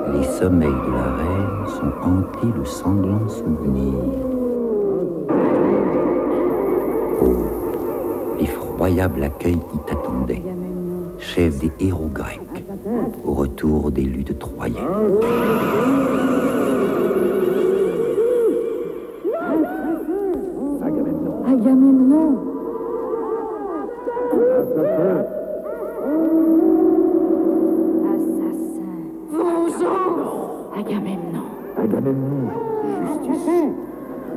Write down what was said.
Les sommeils de la reine sont hantés de sanglants souvenirs. Oh, l'effroyable accueil qui t'attendait, chef des héros grecs, au retour des luttes troyennes. Agamemnon. Assassin. Vengeance. Agamemnon. Agamemnon, justice.